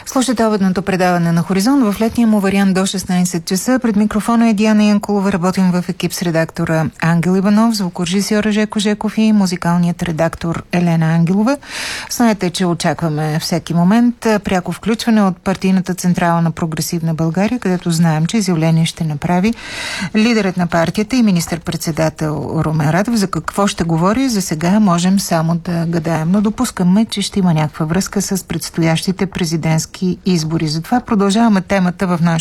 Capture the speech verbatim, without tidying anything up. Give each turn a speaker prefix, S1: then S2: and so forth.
S1: Слушате обедното предаване на Хоризонт в летния му вариант до шестнайсет часа. Пред микрофона е Диана Янкулова. Работим в екип с редактора Ангел Иванов, звукорежисьора Жеко Жеков и музикалният редактор Елена Ангелова. Знаете, че очакваме всеки момент пряко включване от партийната централа на Прогресивна България, където знаем, че изявление ще направи лидерът на партията и министър-председател Румен Радев. За какво ще говори, за сега можем само да гадаем, но допускаме, че ще има някаква връзка с предстоящите президентски избори. Затова продължаваме темата в нашата